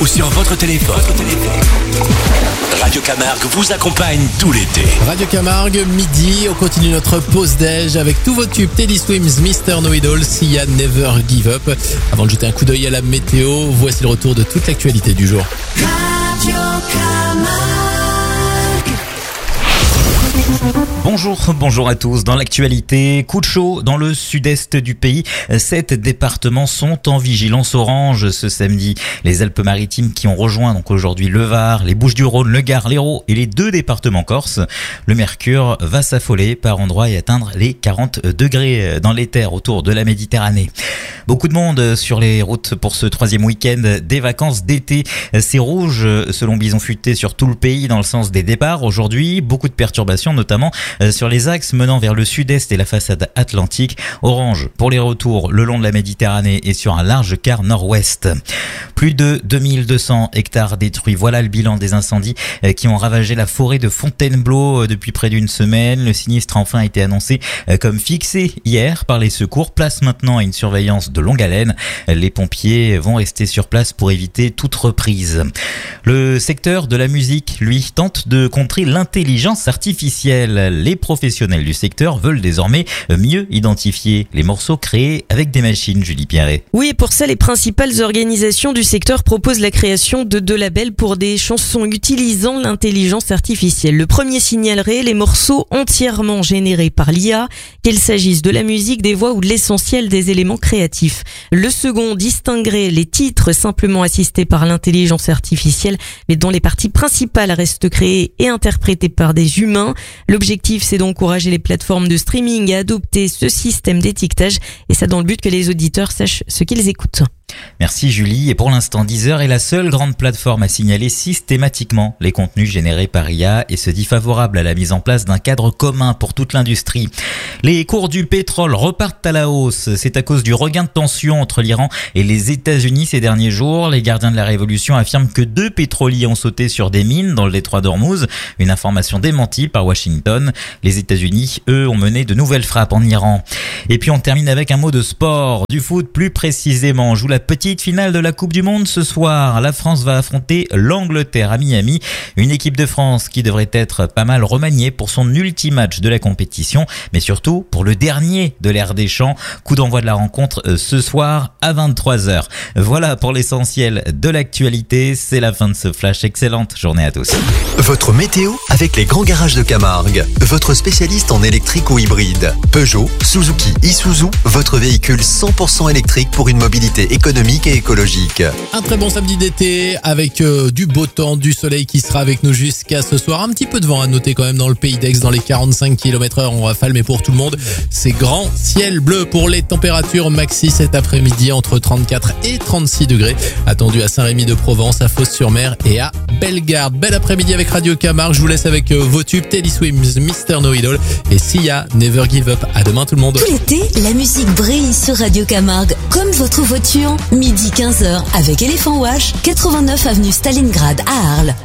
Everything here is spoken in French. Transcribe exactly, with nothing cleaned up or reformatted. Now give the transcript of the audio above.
ou sur votre téléphone. Radio Camargue vous accompagne tout l'été. Radio Camargue, midi, on continue notre pause déj avec tous vos tubes Teddy Swims, mister Know-It-All, Sia, Never Give Up. Avant de jeter un coup d'œil à la météo, voici le retour de toute l'actualité du jour. Radio Camargue. Bonjour, bonjour à tous. Dans l'actualité, coup de chaud dans le sud-est du pays. Sept départements sont en vigilance orange ce samedi. Les Alpes-Maritimes qui ont rejoint donc aujourd'hui le Var, les Bouches-du-Rhône, le Gard, l'Hérault et les deux départements corses. Le mercure va s'affoler par endroits et atteindre les quarante degrés dans les terres autour de la Méditerranée. Beaucoup de monde sur les routes pour ce troisième week-end des vacances d'été. C'est rouge selon Bison Futé sur tout le pays dans le sens des départs. Aujourd'hui, beaucoup de perturbations notamment sur les axes menant vers le sud-est et la façade atlantique. Orange pour les retours le long de la Méditerranée et sur un large quart nord-ouest. Plus de deux mille deux cents hectares détruits. Voilà le bilan des incendies qui ont ravagé la forêt de Fontainebleau depuis près d'une semaine. Le sinistre a enfin été annoncé comme fixé hier par les secours. Place maintenant à une surveillance de longue haleine. Les pompiers vont rester sur place pour éviter toute reprise. Le secteur de la musique, lui, tente de contrer l'intelligence artificielle. Les professionnels du secteur veulent désormais mieux identifier les morceaux créés avec des machines, Julie Pierret. Oui, et pour ça, les principales organisations du secteur proposent la création de deux labels pour des chansons utilisant l'intelligence artificielle. Le premier signalerait les morceaux entièrement générés par l'I A, qu'il s'agisse de la musique, des voix ou de l'essentiel des éléments créatifs. Le second distinguerait les titres simplement assistés par l'intelligence artificielle, mais dont les parties principales restent créées et interprétées par des humains. L'objectif, c'est d'encourager les plateformes de streaming à adopter ce système d'étiquetage, et ça dans le but que les auditeurs sachent ce qu'ils écoutent. Merci Julie. Et pour l'instant, Deezer est la seule grande plateforme à signaler systématiquement les contenus générés par I A et se dit favorable à la mise en place d'un cadre commun pour toute l'industrie. Les cours du pétrole repartent à la hausse. C'est à cause du regain de tension entre l'Iran et les États-Unis ces derniers jours. Les gardiens de la révolution affirment que deux pétroliers ont sauté sur des mines dans le détroit d'Ormuz. Une information démentie par Washington. Les États-Unis, eux, ont mené de nouvelles frappes en Iran. Et puis on termine avec un mot de sport, du foot plus précisément. On joue la petite finale de la Coupe du Monde ce soir. La France va affronter l'Angleterre à Miami. Une équipe de France qui devrait être pas mal remaniée pour son ultime match de la compétition, mais surtout pour le dernier de l'ère des champs. Coup d'envoi de la rencontre ce soir à vingt-trois heures. Voilà pour l'essentiel de l'actualité. C'est la fin de ce flash. Excellente journée à tous. Votre météo avec les grands garages de Camargue. Votre spécialiste en électrique ou hybride. Peugeot, Suzuki, Isuzu, votre véhicule cent pour cent électrique pour une mobilité économique et écologique. Un très bon samedi d'été avec euh, du beau temps, du soleil qui sera avec nous jusqu'à ce soir. Un petit peu de vent à noter quand même dans le pays d'Aix, dans les quarante-cinq kilomètres heure en rafale, mais pour tout le monde, c'est grand ciel bleu pour les températures maxi cet après-midi entre trente-quatre et trente-six degrés. Attendu à Saint-Rémy-de-Provence, à Fos-sur-Mer et à Bellegarde. Bel après-midi avec Radio Camargue. Je vous laisse avec euh, vos tubes Teddy Swims, mister Know-It-All et Sia, Never Give Up. À demain tout le monde. Tout l'été, la musique brille sur Radio Camargue, comme votre voiture. Midi quinze heures avec Éléphant Wash, quatre-vingt-neuf avenue Stalingrad à Arles.